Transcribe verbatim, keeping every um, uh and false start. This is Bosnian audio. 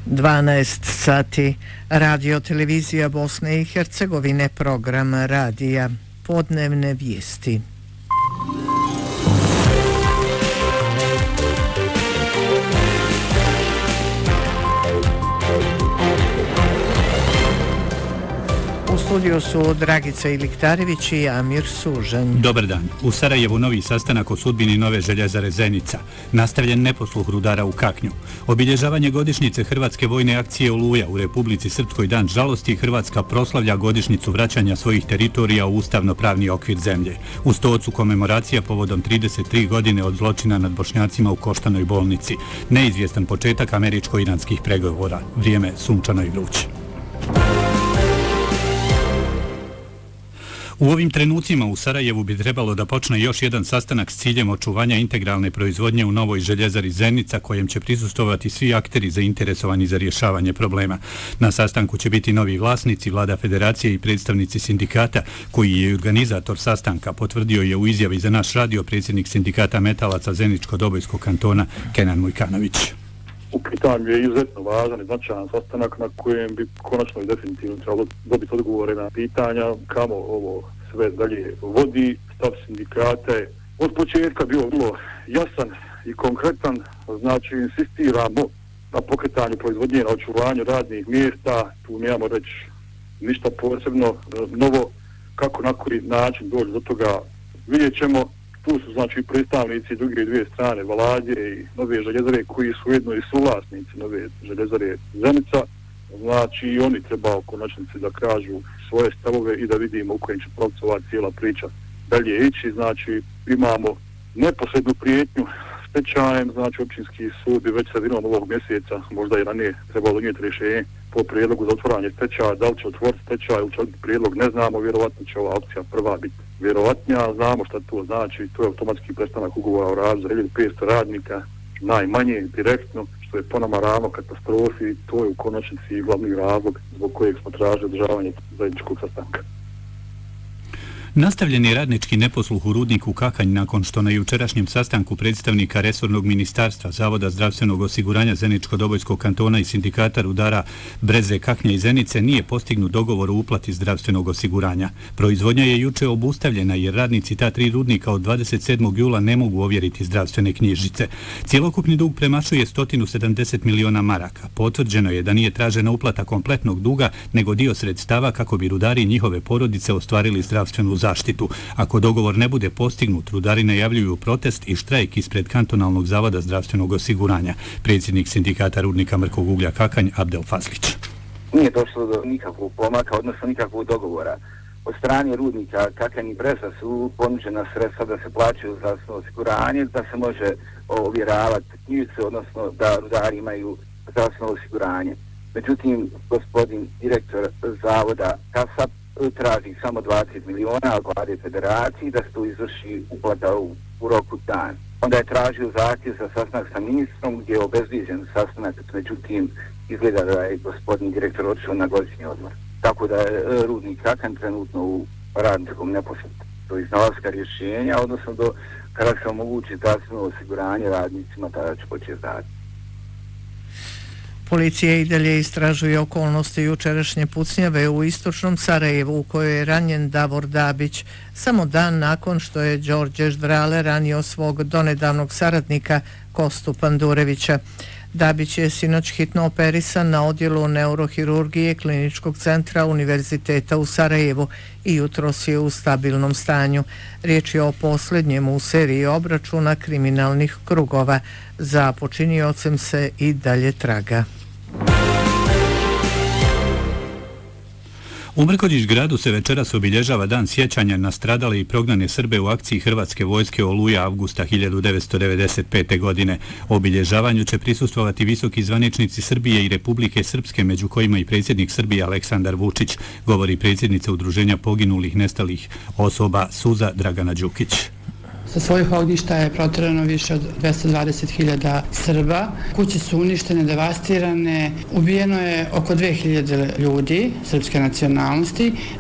dvanaest sati. Radio televizija Bosne i Hercegovine, program radija, podnevne vijesti. U studiju su Dragica Iliktarević i Amir Sužanj. Dobar dan. U Sarajevu novi sastanak o sudbini nove željezare Zenica. Nastavljen neposluh rudara u Kaknju. Obilježavanje godišnjice Hrvatske vojne akcije Oluja u Republici Srpskoj dan žalosti. Hrvatska proslavlja godišnjicu vraćanja svojih teritorija u ustavno-pravni okvir zemlje. U Stocu komemoracija povodom trideset tri godine od zločina nad Bošnjacima u Koštanoj bolnici. Neizvjestan početak američko-iranskih pregovora. Vrijeme sunčano i vruće. U ovim trenucima u Sarajevu bi trebalo da počne još jedan sastanak s ciljem očuvanja integralne proizvodnje u novoj željezari Zenica, kojem će prisustvovati svi akteri zainteresovani za rješavanje problema. Na sastanku će biti novi vlasnici, vlada federacije i predstavnici sindikata, koji je organizator sastanka, potvrdio je u izjavi za naš radio predsjednik sindikata metalaca Zeničko-Dobojskog kantona Kenan Mujkanović. U pitanju je izuzetno važan i značajan sastanak na kojem bi konačno i definitivno trebalo dobiti odgovore na pitanja kamo ovo sve dalje vodi. Stav sindikata je od početka bio vrlo jasan i konkretan, znači insistiramo na pokretanju proizvodnje, na očuvanju radnih mjesta, tu nemamo reći ništa posebno novo, kako na koji način doći do toga vidjet ćemo. Tu su znači predstavnici druge dvije strane, Valadje i nove željezare, koji su ujedno i suvlasnici nove željezare Zenica. Znači i oni treba u konačnici da kažu svoje stavove i da vidimo u kojem će pravcu ova cijela priča dalje ići. Znači imamo neposrednu prijetnju stečajem, znači općinski sud bi već sredinom ovog mjeseca, možda i ranije, trebalo donijeti rješenje po prijedlogu za otvaranje stečaja. Da li će otvoriti stečaj ili će odbiti prijedlog, ne znamo, vjerovatno će ova opcija prva biti vjerovatnija. Znamo šta to znači, to je automatski prestanak ugovora o radu za hiljadu petsto radnika, najmanje direktno, što je po nama ravno katastrofi. To je u konačnici glavni razlog zbog kojeg smo tražili održavanje zajedničkog sastanka. Nastavljen je radnički neposluh u rudniku Kakanj nakon što na jučerašnjem sastanku predstavnika resornog ministarstva, Zavoda zdravstvenog osiguranja Zeničko-Dobojskog kantona i sindikata rudara Breze, Kaknja i Zenice nije postignut dogovor o uplati zdravstvenog osiguranja. Proizvodnja je juče obustavljena jer radnici ta tri rudnika od dvadeset sedmog jula ne mogu ovjeriti zdravstvene knjižice. Cjelokupni dug premašuje sto sedamdeset miliona maraka. Potvrđeno je da nije tražena uplata kompletnog duga, nego dio sredstava kako bi rudari i njihove porodice ostvarili zdravstvenu zaštitu. Ako dogovor ne bude postignut, rudari najavljuju protest i štrajk ispred kantonalnog zavoda zdravstvenog osiguranja. Predsjednik sindikata rudnika mrkog uglja Kakanj Abdel Fazlić. Nije došlo do nikakvog pomaka, odnosno nikakvog dogovora. Od strane rudnika Kakanj i Breza su ponuđena sredstva da se plaćaju zdravstveno osiguranje, da se može ovjeravati knjižice, odnosno da rudari imaju zdravstveno osiguranje. Međutim, gospodin direktor zavoda Kasap traži samo dvadeset miliona od vlade federaciji da se to izvrši uplata u, u roku dan. Onda je tražio zahtjev za sastanak sa ministrom gdje je obezviđen sastanak, međutim izgleda da je gospodin direktor otišao na godišnji odmor. Tako da je rudnik Kakanj trenutno u radničkom neposledu do iznalaska rješenja, odnosno do kada se omogući zdravstveno osiguranje radnicima, tada će početi raditi. Policija i dalje istražuje okolnosti jučerašnje pucnjave u istočnom Sarajevu u kojoj je ranjen Davor Dabić, samo dan nakon što je Đorđe Ždrale ranio svog donedavnog saradnika Kostu Pandurevića. Dabić je sinoć hitno operisan na odjelu neurohirurgije Kliničkog centra Univerziteta u Sarajevu i jutros je u stabilnom stanju. Riječ je o posljednjem u seriji obračuna kriminalnih krugova. Za počiniocem se i dalje traga. U Mrkonjić gradu se večeras obilježava dan sjećanja na stradale i prognane Srbe u akciji Hrvatske vojske Oluja avgusta hiljadu devetsto devedeset pete. godine. Obilježavanju će prisustvovati visoki zvaničnici Srbije i Republike Srpske, među kojima i predsjednik Srbije Aleksandar Vučić, govori predsjednica Udruženja poginulih nestalih osoba Suza Dragana Đukić. Sa svojih ognjišta je protjerano više od dvjesto dvadeset hiljada Srba. Kuće su uništene, devastirane. Ubijeno je oko dvije hiljade ljudi srpske nacionalnosti.